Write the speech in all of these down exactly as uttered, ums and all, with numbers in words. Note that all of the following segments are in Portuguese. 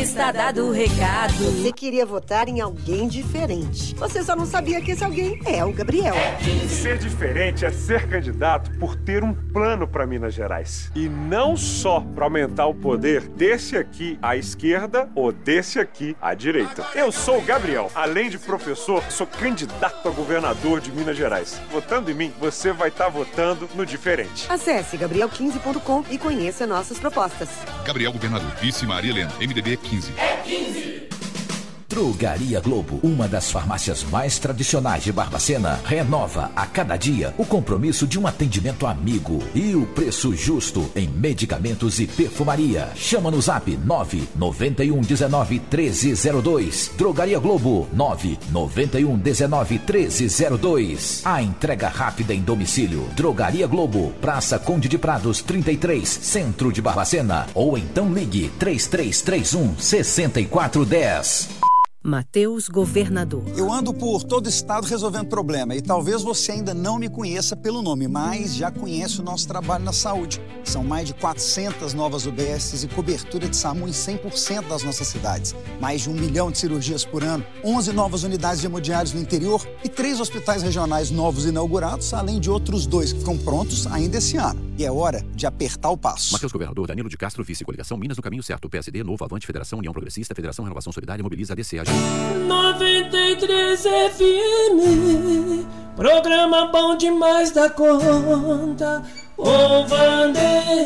está dado o recado. Você queria votar em alguém diferente. Você só não sabia que esse alguém é o Gabriel. Ser diferente é ser candidato por ter um plano para Minas Gerais. E não só para aumentar o poder desse aqui à esquerda ou desse aqui à direita. Eu sou o Gabriel. Além de professor, sou candidato a governador de Minas Gerais. Votando em mim, você vai estar votando no diferente. Acesse gabriel quinze ponto com e conheça nossas propostas. Gabriel Governador, vice Maria Helena, M D B quinze. É quinze. Drogaria Globo, uma das farmácias mais tradicionais de Barbacena, renova a cada dia o compromisso de um atendimento amigo e o preço justo em medicamentos e perfumaria. Chama no zap nove nove um um nove treze zero dois. Drogaria Globo nove nove um um nove treze zero dois. A entrega rápida em domicílio. Drogaria Globo, Praça Conde de Prados trinta e três, Centro de Barbacena. Ou então ligue três três três um seis quatro um zero. Mateus Governador. Eu ando por todo o estado resolvendo problema e talvez você ainda não me conheça pelo nome, mas já conhece o nosso trabalho na saúde. São mais de quatrocentas novas U B Ss e cobertura de SAMU em cem por cento das nossas cidades. Mais de um milhão de cirurgias por ano, onze novas unidades de hemodiálise no interior e três hospitais regionais novos inaugurados, além de outros dois que ficam prontos ainda esse ano. E é hora de apertar o passo. Mateus Governador, Danilo de Castro, vice coligação Minas no caminho certo. P S D, Novo, Avante, Federação, União Progressista, Federação Renovação Solidária, Mobiliza, A D C, A G. noventa e três F M, programa bom demais da conta, ô Vandeir.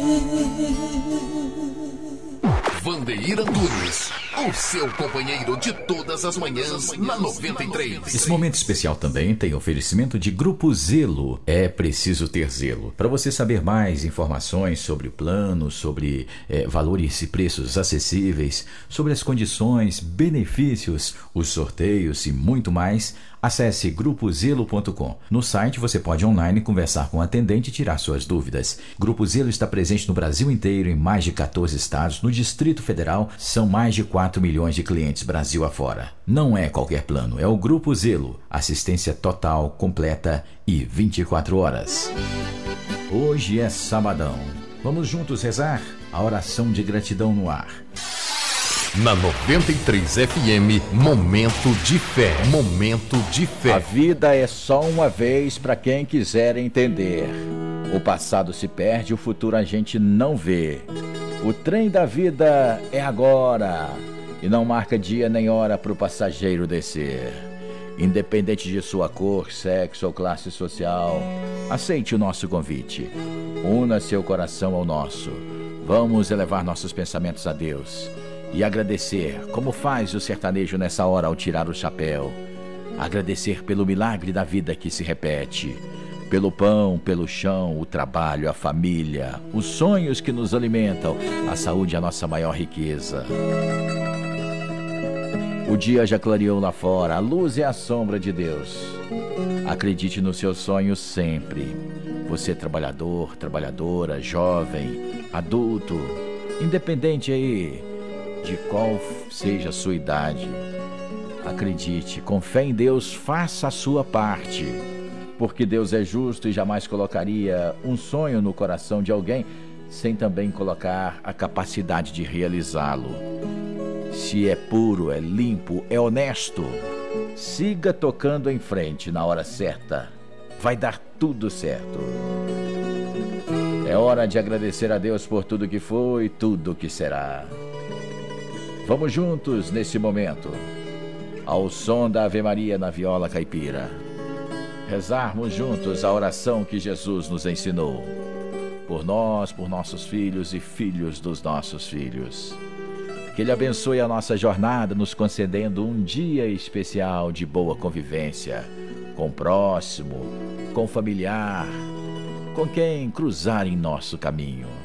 Vandeir Antunes, o seu companheiro de todas as manhãs na noventa e três. Esse momento especial também tem oferecimento de Grupo Zelo. É preciso ter zelo. Para você saber mais informações sobre o plano, sobre é, valores e preços acessíveis, sobre as condições, benefícios, os sorteios e muito mais, acesse grupo zelo ponto com. No site você pode online conversar com o atendente e tirar suas dúvidas. Grupo Zelo está presente no Brasil inteiro, em mais de quatorze estados. No Distrito Federal, são mais de quatro milhões de clientes Brasil afora. Não é qualquer plano, é o Grupo Zelo. Assistência total, completa e vinte e quatro horas. Hoje é sabadão. Vamos juntos rezar a oração de gratidão no ar. Na noventa e três F M, momento de fé, momento de fé. A vida é só uma vez para quem quiser entender. O passado se perde, o futuro a gente não vê. O trem da vida é agora e não marca dia nem hora para o passageiro descer. Independente de sua cor, sexo ou classe social, aceite o nosso convite. Una seu coração ao nosso. Vamos elevar nossos pensamentos a Deus e agradecer, como faz o sertanejo nessa hora ao tirar o chapéu. Agradecer pelo milagre da vida que se repete, pelo pão, pelo chão, o trabalho, a família, os sonhos que nos alimentam, a saúde é a nossa maior riqueza. O dia já clareou lá fora, a luz é a sombra de Deus. Acredite nos seus sonhos sempre. Você trabalhador, trabalhadora, jovem, adulto, independente aí de qual seja a sua idade, acredite, com fé em Deus, faça a sua parte, porque Deus é justo e jamais colocaria um sonho no coração de alguém sem também colocar a capacidade de realizá-lo. Se é puro, é limpo, é honesto, siga tocando em frente na hora certa, vai dar tudo certo. É hora de agradecer a Deus por tudo que foi e tudo que será. Vamos juntos nesse momento, ao som da Ave Maria na viola caipira, rezarmos juntos a oração que Jesus nos ensinou, por nós, por nossos filhos e filhos dos nossos filhos. Que Ele abençoe a nossa jornada, nos concedendo um dia especial de boa convivência, com o próximo, com o familiar, com quem cruzar em nosso caminho.